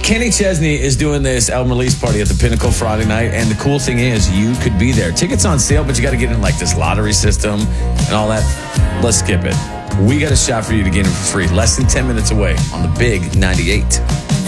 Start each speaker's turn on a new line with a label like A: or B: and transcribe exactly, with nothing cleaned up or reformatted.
A: Kenny Chesney is doing this album release party at the Pinnacle Friday night, and the cool thing is you could be there. Tickets on sale, but you got to get in like this lottery system and all that. Let's skip it. We got a shot for you to get in for free. Less than ten minutes away on the Big ninety-eight.